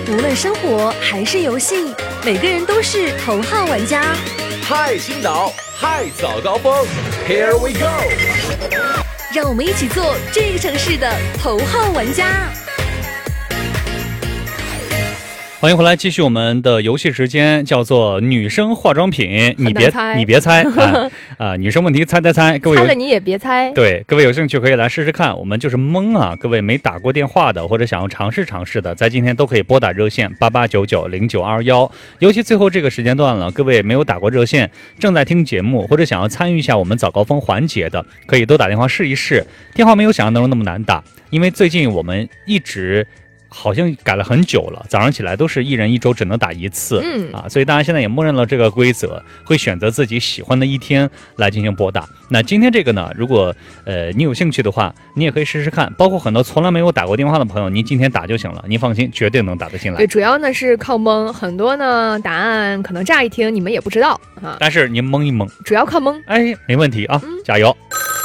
无论生活还是游戏，每个人都是头号玩家。 嗨，青岛，嗨，早高峰 ，Here we go！ 让我们一起做这个城市的头号玩家。 欢迎回来，继续我们的游戏时间，叫做女生化妆品，你别猜女生问题猜，各位猜了你也别猜。 对，各位有兴趣可以来试试看，我们就是蒙啊，各位没打过电话的或者想要尝试的，在今天都可以拨打热线88990921，尤其最后这个时间段了，各位没有打过热线，正在听节目或者想要参与一下我们早高峰环节的，可以都打电话试一试，电话没有想象当中那么难打，因为最近我们一直好像改了很久了，早上起来都是一人一周只能打一次，所以大家现在也默认了这个规则，会选择自己喜欢的一天来进行拨打。那今天这个呢，如果你有兴趣的话，你也可以试试看，包括很多从来没有打过电话的朋友，您今天打就行了，您放心，绝对能打得进来。 对，主要呢是靠蒙，很多呢答案可能乍一听你们也不知道啊， 但是您蒙一蒙， 主要靠蒙。 哎，没问题啊，加油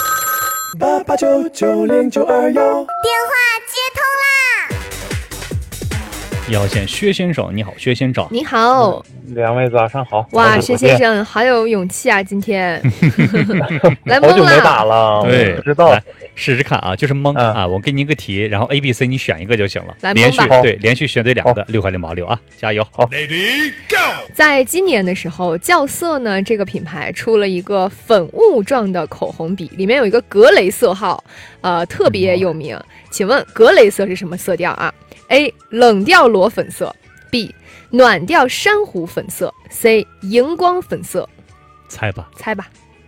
88990921， 电话接通啦！ 要先薛先生，你好，薛先生。 你好， 两位早上好。 哇，薛先生好有勇气啊，今天来蒙好久没打了。 了， 对， 不知道， 试试看啊，就是蒙啊，我给你一个题，然后 A、B、C 你选一个就行了， 来蒙吧。 连续选对两个，6块6毛6啊，加油！ 好 ，Lady Go！ 在今年的时候，校色呢这个品牌出了一个粉雾状的口红笔，里面有一个格雷色号，特别有名。请问格雷色是什么色调啊？A. 冷调裸粉色， B. 暖调珊瑚粉色， C. 荧光粉色。 猜吧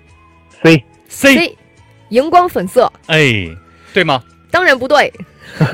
C ，C， 荧光粉色。 哎，对吗？ 当然不对。